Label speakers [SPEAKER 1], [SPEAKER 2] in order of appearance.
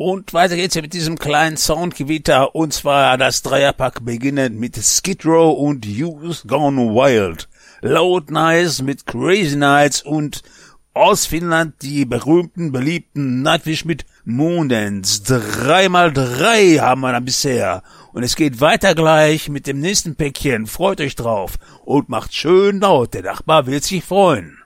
[SPEAKER 1] Und weiter geht's ja mit diesem kleinen Soundgewitter, und zwar das Dreierpack beginnend mit Skid Row und Youth Gone Wild, Loud Nice mit Crazy Nights und aus Finnland die berühmten, beliebten Nightwish mit Moondance. 3x3 haben wir dann bisher. Und es geht weiter gleich mit dem nächsten Päckchen. Freut euch drauf und macht schön laut, der Nachbar wird sich freuen.